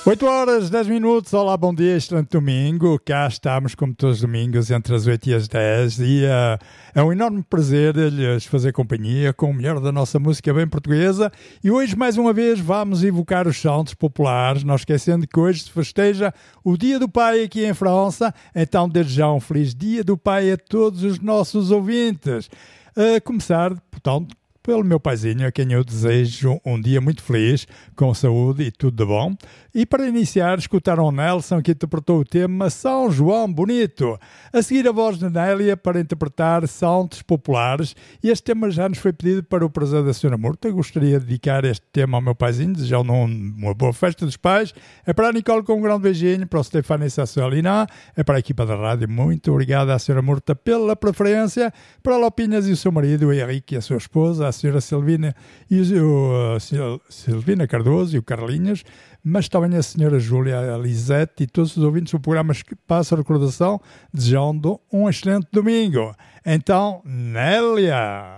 8 horas, 10 minutos, olá, bom dia, excelente domingo, cá estamos como todos os domingos entre as 8 e as 10 e é um enorme prazer lhes fazer companhia com o melhor da nossa música bem portuguesa e hoje mais uma vez vamos evocar os santos populares, não esquecendo que hoje se festeja o Dia do Pai aqui em França, então desde já um feliz Dia do Pai a todos os nossos ouvintes. A começar, portanto, pelo meu paizinho, a quem eu desejo um dia muito feliz, com saúde e tudo de bom. E para iniciar, escutaram o Nelson, que interpretou o tema São João Bonito. A seguir, a voz de Nélia para interpretar Santos Populares. E este tema já nos foi pedido para o prazer da Sra. Murta. Gostaria de dedicar este tema ao meu paizinho, desejando uma boa festa dos pais. É para a Nicole com um grande beijinho, para o Stefano e a Celina, é para a equipa da rádio. Muito obrigado à Sra. Murta pela preferência. Para a Lopinhas e o seu marido, o Henrique e a sua esposa, a Sra. Silvina e Silvina Cardoso e o Carlinhos, mas também a Sra. Júlia, a Lisete e todos os ouvintes do programa que passa a recordação, desejando um excelente domingo. Então, Nélia!